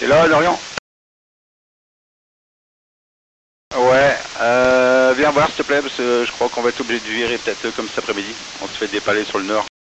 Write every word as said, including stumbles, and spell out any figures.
T'es là, Dorian? Ouais, euh, viens voir s'il te plaît, parce que je crois qu'on va être obligé de virer peut-être comme cet après-midi. On se fait dépaler sur le nord.